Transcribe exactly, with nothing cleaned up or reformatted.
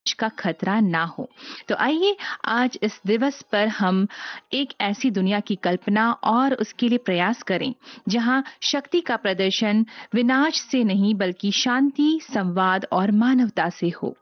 का खतरा ना हो। तो आइए आज इस दिवस पर हम एक ऐसी दुनिया की कल्पना और उसके लिए प्रयास करें जहां शक्ति का प्रदर्शन विनाश से नहीं बल्कि शांति, संवाद और मानवता से हो।